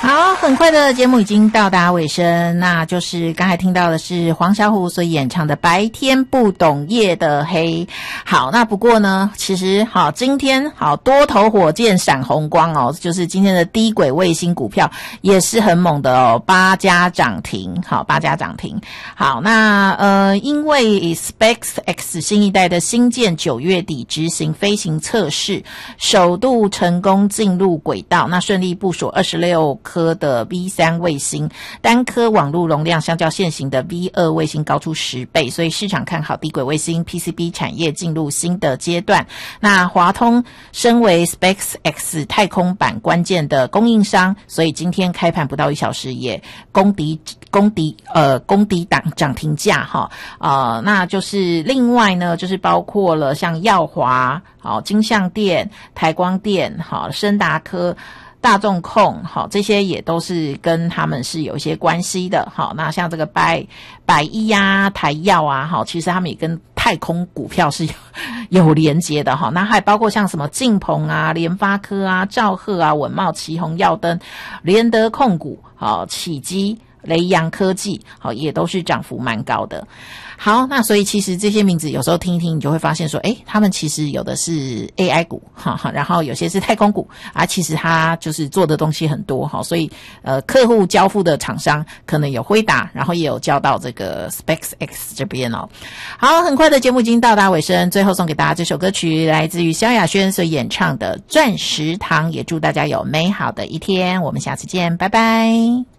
好，很快的节目已经到达尾声，那就是刚才听到的是黄小琥所演唱的《白天不懂夜的黑》。好，那不过呢，其实好，今天好多头火箭闪红光哦，就是今天的低轨卫星股票也是很猛的哦，8家涨停，好，8家涨停。好，那因为 SpaceX 新一代的星舰9月底执行飞行测试，首度成功进入轨道，那顺利部署26颗的 V3 卫星，单颗网络容量相较现行的 V2 卫星高出10倍，所以市场看好低轨卫星 PCB 产业进入新的阶段。那华通身为 SpaceX 太空版关键的供应商，所以今天开盘不到1小时也攻抵涨停价哈。那就是另外呢，就是包括了像耀华、好金像电、台光电、好昇达科、大众控，好，这些也都是跟他们是有一些关系的。好，那像这个百亿啊、台药啊，好，其实他们也跟太空股票是有连结的哈。那还包括像什么晋鹏啊、联发科啊、兆赫啊、稳懋、奇鋐、耀登、联德控股、好启基、雷洋科技，好，也都是涨幅蛮高的。好，那所以其实这些名字有时候听一听，你就会发现说，他们其实有的是 AI 股，然后有些是太空股啊，其实它就是做的东西很多哈，所以客户交付的厂商可能有辉达，然后也有交到这个 SpaceX 这边哦。好，很快的节目已经到达尾声，最后送给大家这首歌曲，来自于萧亚轩所演唱的《钻石糖》，也祝大家有美好的一天，我们下次见，拜拜。